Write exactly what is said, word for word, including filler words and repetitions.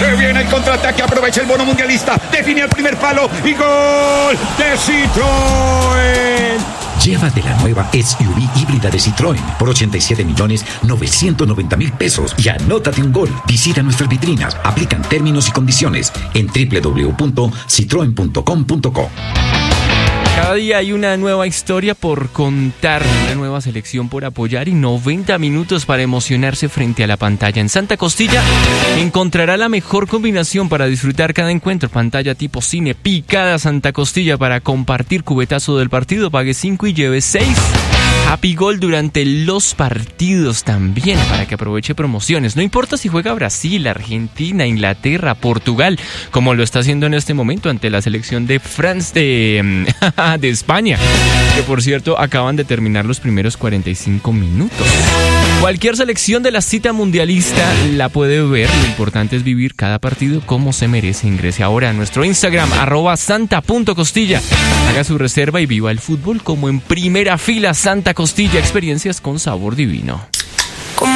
Se viene el contraataque, aprovecha el bono mundialista, define el primer palo y gol de Citroën. Llévate la nueva S U V híbrida de Citroën por ochenta y siete millones novecientos noventa mil pesos y anótate un gol. Visita nuestras vitrinas, aplican términos y condiciones en doble u doble u doble u punto citroen punto com punto co. Cada día hay una nueva historia por contar, una nueva selección por apoyar y noventa minutos para emocionarse frente a la pantalla. En Santa Costilla encontrará la mejor combinación para disfrutar cada encuentro. Pantalla tipo cine, picada Santa Costilla para compartir cubetazo del partido. Pague cinco y lleve seis. Happy Goal durante los partidos también para que aproveche promociones. No importa si juega Brasil, Argentina, Inglaterra, Portugal, como lo está haciendo en este momento ante la selección de France de, de España, que por cierto acaban de terminar los primeros cuarenta y cinco minutos. Cualquier selección de la cita mundialista la puede ver. Lo importante es vivir cada partido como se merece. Ingrese ahora a nuestro Instagram, arroba santa punto costilla. Haga su reserva y viva el fútbol como en primera fila. Santa Costilla, experiencias con sabor divino.